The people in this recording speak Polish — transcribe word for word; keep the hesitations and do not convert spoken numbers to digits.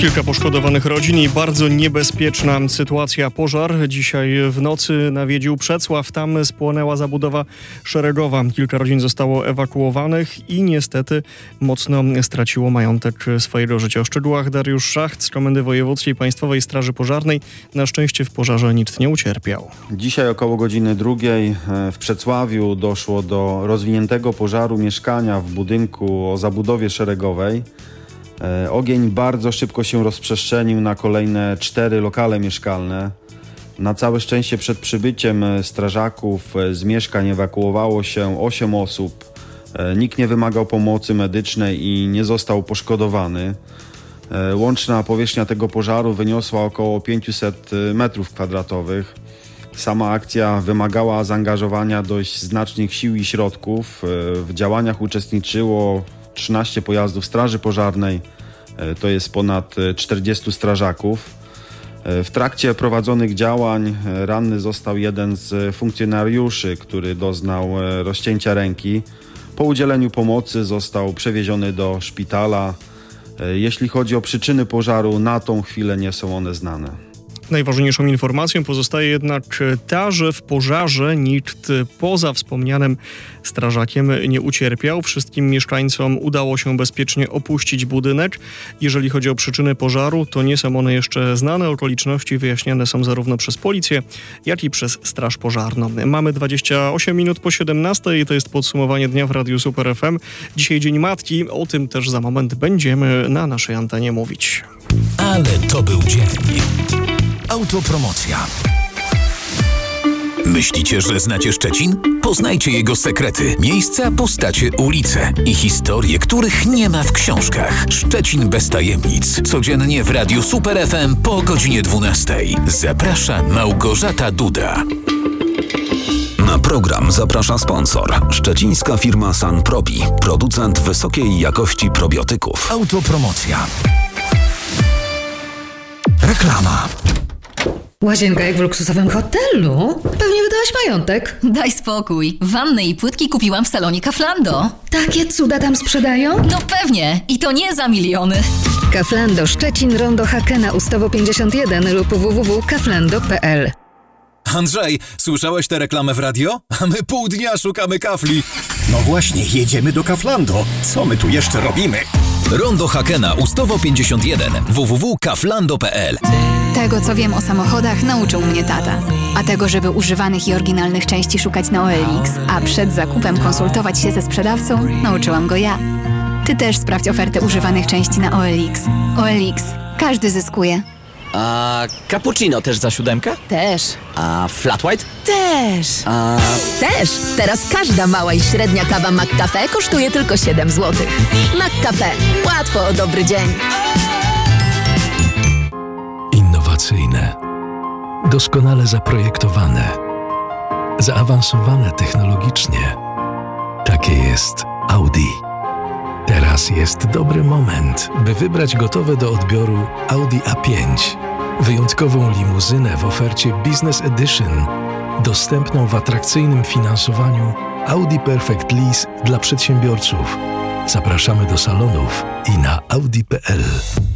Kilka poszkodowanych rodzin i bardzo niebezpieczna sytuacja. Pożar dzisiaj w nocy nawiedził Przecław. Tam spłonęła zabudowa szeregowa. Kilka rodzin zostało ewakuowanych i niestety mocno straciło majątek swojego życia. O szczegółach Dariusz Szacht z Komendy Wojewódzkiej Państwowej Straży Pożarnej. Na szczęście w pożarze nikt nie ucierpiał. Dzisiaj około godziny drugiej w Przecławiu doszło do rozwiniętego pożaru mieszkania w budynku o zabudowie szeregowej. Ogień bardzo szybko się rozprzestrzenił na kolejne cztery lokale mieszkalne. Na całe szczęście przed przybyciem strażaków z mieszkań ewakuowało się osiem osób. Nikt nie wymagał pomocy medycznej i nie został poszkodowany. Łączna powierzchnia tego pożaru wyniosła około pięćset metrów kwadratowych. Sama akcja wymagała zaangażowania dość znacznych sił i środków. W działaniach uczestniczyło trzynaście pojazdów Straży Pożarnej, to jest ponad czterdziestu strażaków. W trakcie prowadzonych działań ranny został jeden z funkcjonariuszy, który doznał rozcięcia ręki. Po udzieleniu pomocy został przewieziony do szpitala. Jeśli chodzi o przyczyny pożaru, na tą chwilę nie są one znane. Najważniejszą informacją pozostaje jednak ta, że w pożarze nikt poza wspomnianym strażakiem nie ucierpiał. Wszystkim mieszkańcom udało się bezpiecznie opuścić budynek. Jeżeli chodzi o przyczyny pożaru, to nie są one jeszcze znane. Okoliczności wyjaśniane są zarówno przez policję, jak i przez Straż Pożarną. Mamy dwadzieścia osiem minut po siedemnastej i to jest podsumowanie dnia w Radiu Super F M. Dzisiaj Dzień Matki, o tym też za moment będziemy na naszej antenie mówić. Ale to był dzień. Autopromocja. Myślicie, że znacie Szczecin? Poznajcie jego sekrety, miejsca, postacie, ulice i historie, których nie ma w książkach. Szczecin bez tajemnic. Codziennie w Radiu Super F M po godzinie dwunastej. Zaprasza Małgorzata Duda. Na program zaprasza sponsor. Szczecińska firma Sanprobi. Producent wysokiej jakości probiotyków. Autopromocja. Reklama. Łazienka jak w luksusowym hotelu? Pewnie wydałaś majątek. Daj spokój. Wannę i płytki kupiłam w salonie Kauflando. Takie cuda tam sprzedają? No pewnie. I to nie za miliony. Kauflando Szczecin, Rondo Hakena, Ustawo pięćdziesiąt jeden lub w w w kropka kauflando kropka p l. Andrzej, słyszałeś tę reklamę w radio? A my pół dnia szukamy kafli. No właśnie, jedziemy do Kauflando. Co my tu jeszcze robimy? Rondo Hakena, Ustawo pięćdziesiąt jeden, w w w kropka kauflando kropka p l. Tego, co wiem o samochodach, nauczył mnie tata. A tego, żeby używanych i oryginalnych części szukać na O L X, a przed zakupem konsultować się ze sprzedawcą, nauczyłam go ja. Ty też sprawdź ofertę używanych części na O L X. O L X. Każdy zyskuje. A cappuccino też za siódemkę? Też. A flat white? Też. A... Też. Teraz każda mała i średnia kawa McCafe kosztuje tylko siedem złotych. McCafe. Łatwo o dobry dzień. Innowacyjne. Doskonale zaprojektowane. Zaawansowane technologicznie. Takie jest Audi. Teraz jest dobry moment, by wybrać gotowe do odbioru Audi A pięć. Wyjątkową limuzynę w ofercie Business Edition, dostępną w atrakcyjnym finansowaniu Audi Perfect Lease dla przedsiębiorców. Zapraszamy do salonów i na audi kropka p l.